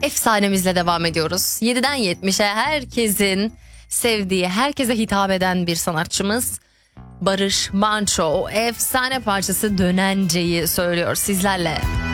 efsanemizle devam ediyoruz. 7'den 70'e herkesin sevdiği, herkese hitap eden bir sanatçımız Barış Manço o efsane parçası Dönence'yi söylüyor sizlerle.